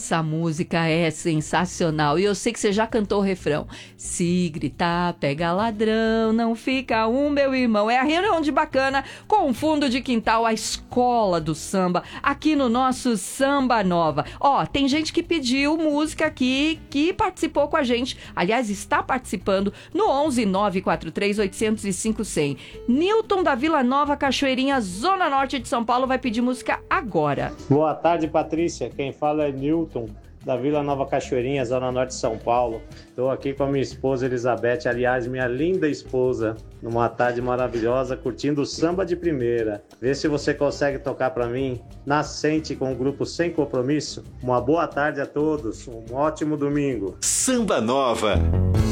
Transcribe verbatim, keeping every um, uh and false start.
Essa música é sensacional e eu sei que você já cantou o refrão. Se gritar, pega ladrão, não fica um, meu irmão. É a reunião de bacana com o fundo de quintal, a escola do samba, aqui no nosso Samba Nova. Ó, tem gente que pediu música aqui, que participou com a gente. Aliás, está participando no onze nove quatro três oito zero cinco zero zero. Newton da Vila Nova, Cachoeirinha, Zona Norte de São Paulo, vai pedir música agora. Boa tarde, Patrícia. Quem fala é Newton, da Vila Nova Cachoeirinha, Zona Norte de São Paulo. Estou aqui com a minha esposa Elizabeth, aliás, minha linda esposa, numa tarde maravilhosa, curtindo o samba de primeira. Vê se você consegue tocar para mim, Nascente, com o grupo Sem Compromisso. Uma boa tarde a todos, um ótimo domingo. Samba Nova.